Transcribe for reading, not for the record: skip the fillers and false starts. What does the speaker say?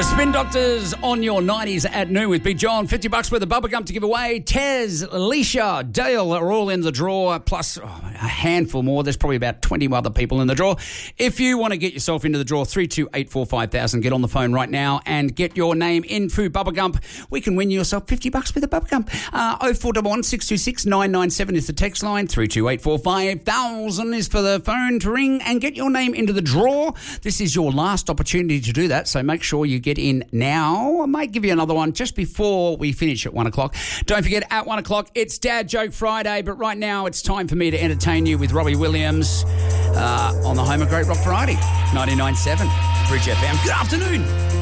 The Spin Doctors on your 90s at noon with Big John. $50 worth of bubblegum to give away. Tez, Alicia, Dale are all in the draw, plus a handful more. There's probably about 20 other people in the draw. If you want to get yourself into the draw, 32845000, get on the phone right now and get your name in Food Bubblegum. We can win yourself $50 worth of bubblegum. 0411 626 997 is the text line. 32845000 is for the phone to ring and get your name into the draw. This is your last opportunity to do that, so make sure you get in now. I might give you another one just before we finish at 1 o'clock. Don't forget, at 1 o'clock, it's Dad Joke Friday, but right now it's time for me to entertain you with Robbie Williams on the home of Great Rock Variety, 99.7 Bridge FM. Good afternoon.